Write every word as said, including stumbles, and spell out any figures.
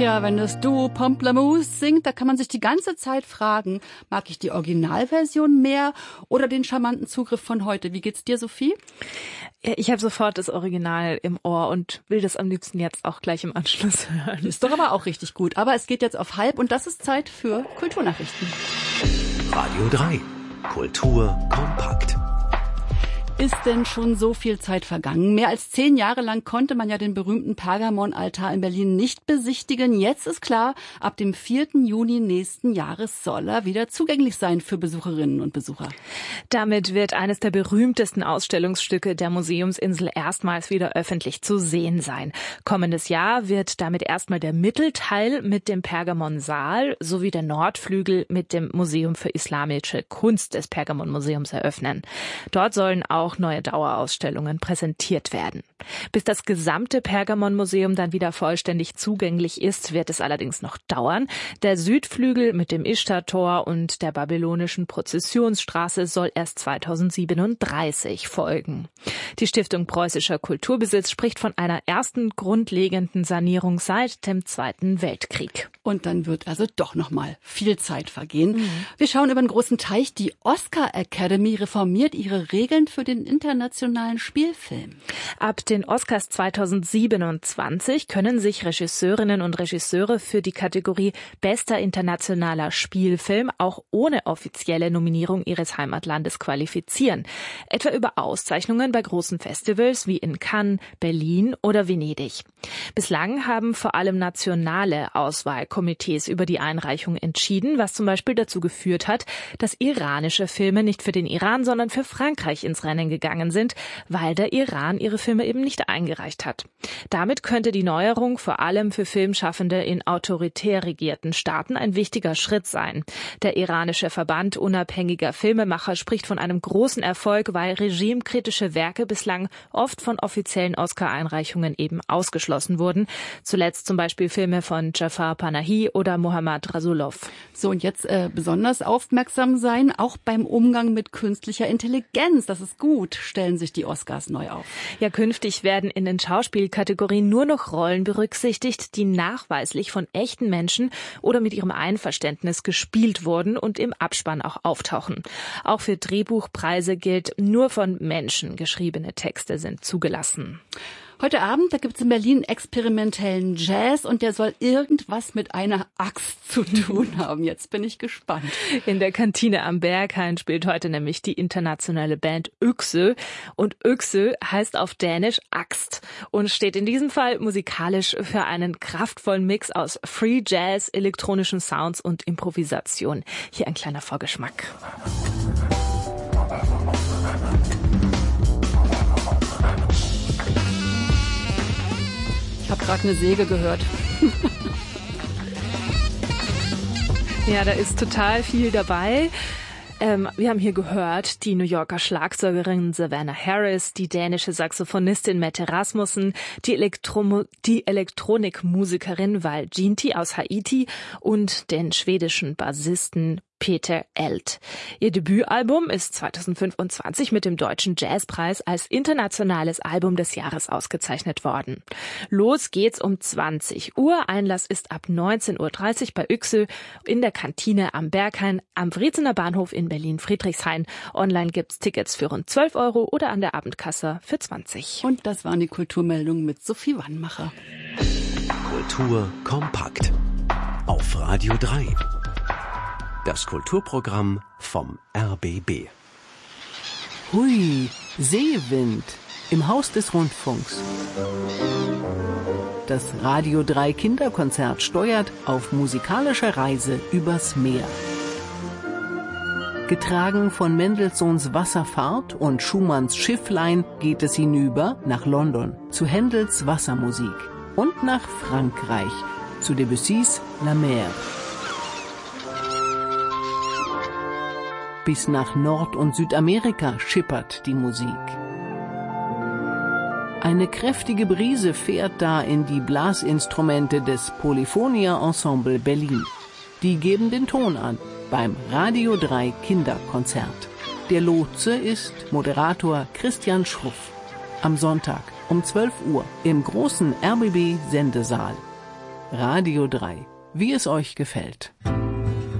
Tja, wenn das Duo Pamplemousse singt, da kann man sich die ganze Zeit fragen, mag ich die Originalversion mehr oder den charmanten Zugriff von heute? Wie geht's dir, Sophie? Ja, ich habe sofort das Original im Ohr und will das am liebsten jetzt auch gleich im Anschluss hören. Ist doch aber auch richtig gut. Aber es geht jetzt auf halb und das ist Zeit für Kulturnachrichten. Radio drei. Kultur kompakt. Ist denn schon so viel Zeit vergangen? Mehr als zehn Jahre lang konnte man ja den berühmten Pergamon-Altar in Berlin nicht besichtigen. Jetzt ist klar, ab dem vierten Juni nächsten Jahres soll er wieder zugänglich sein für Besucherinnen und Besucher. Damit wird eines der berühmtesten Ausstellungsstücke der Museumsinsel erstmals wieder öffentlich zu sehen sein. Kommendes Jahr wird damit erstmal der Mittelteil mit dem Pergamon-Saal sowie der Nordflügel mit dem Museum für Islamische Kunst des Pergamon-Museums eröffnen. Dort sollen auch neue Dauerausstellungen präsentiert werden. Bis das gesamte Pergamon-Museum dann wieder vollständig zugänglich ist, wird es allerdings noch dauern. Der Südflügel mit dem Ishtar-Tor und der babylonischen Prozessionsstraße soll erst zweitausendsiebenunddreißig folgen. Die Stiftung Preußischer Kulturbesitz spricht von einer ersten grundlegenden Sanierung seit dem Zweiten Weltkrieg. Und dann wird also doch noch mal viel Zeit vergehen. Mhm. Wir schauen über den großen Teich. Die Oscar Academy reformiert ihre Regeln für den internationalen Spielfilm. Ab den Oscars zweitausendsiebenundzwanzig können sich Regisseurinnen und Regisseure für die Kategorie Bester internationaler Spielfilm auch ohne offizielle Nominierung ihres Heimatlandes qualifizieren. Etwa über Auszeichnungen bei großen Festivals wie in Cannes, Berlin oder Venedig. Bislang haben vor allem nationale Auswahlkomitees über die Einreichung entschieden, was zum Beispiel dazu geführt hat, dass iranische Filme nicht für den Iran, sondern für Frankreich ins Rennen gegangen sind, weil der Iran ihre Filme eben nicht eingereicht hat. Damit könnte die Neuerung vor allem für Filmschaffende in autoritär regierten Staaten ein wichtiger Schritt sein. Der iranische Verband unabhängiger Filmemacher spricht von einem großen Erfolg, weil regimekritische Werke bislang oft von offiziellen Oscar-Einreichungen eben ausgeschlossen wurden. Zuletzt zum Beispiel Filme von Jafar Panahi oder Mohammad Rasulov. So, und jetzt äh, besonders aufmerksam sein, auch beim Umgang mit künstlicher Intelligenz. Das ist gut, stellen sich die Oscars neu auf. Ja, künftig werden in den Schauspielkategorien nur noch Rollen berücksichtigt, die nachweislich von echten Menschen oder mit ihrem Einverständnis gespielt wurden und im Abspann auch auftauchen. Auch für Drehbuchpreise gilt, nur von Menschen geschriebene Texte sind zugelassen. Heute Abend, da gibt's in Berlin experimentellen Jazz und der soll irgendwas mit einer Axt zu tun haben. Jetzt bin ich gespannt. In der Kantine am Berghain spielt heute nämlich die internationale Band Ökse. Und Ökse heißt auf Dänisch Axt und steht in diesem Fall musikalisch für einen kraftvollen Mix aus Free Jazz, elektronischen Sounds und Improvisation. Hier ein kleiner Vorgeschmack. Ich habe gerade eine Säge gehört. Ja, da ist total viel dabei. Ähm, wir haben hier gehört, die New Yorker Schlagzeugerin Savannah Harris, die dänische Saxophonistin Mette Rasmussen, die, Elektro- die Elektronikmusikerin Val Ginti aus Haiti und den schwedischen Bassisten Peter Eld. Ihr Debütalbum ist zweitausendfünfundzwanzig mit dem Deutschen Jazzpreis als internationales Album des Jahres ausgezeichnet worden. Los geht's um zwanzig Uhr. Einlass ist ab neunzehn Uhr dreißig bei Ökse in der Kantine am Berghain am Wrezener Bahnhof in Berlin-Friedrichshain. Online gibt's Tickets für rund zwölf Euro oder an der Abendkasse für zwanzig. Und das waren die Kulturmeldungen mit Sophie Wannmacher. Kultur kompakt. Auf Radio drei. Das Kulturprogramm vom R B B. Hui, Seewind im Haus des Rundfunks. Das Radio drei Kinderkonzert steuert auf musikalische Reise übers Meer. Getragen von Mendelssohns Wasserfahrt und Schumanns Schifflein geht es hinüber nach London zu Händels Wassermusik und nach Frankreich zu Debussys La Mer. Bis nach Nord- und Südamerika schippert die Musik. Eine kräftige Brise fährt da in die Blasinstrumente des Polyphonia Ensemble Berlin. Die geben den Ton an beim Radio drei Kinderkonzert. Der Lotse ist Moderator Christian Schruff. Am Sonntag um zwölf Uhr im großen R B B-Sendesaal. Radio drei, wie es euch gefällt.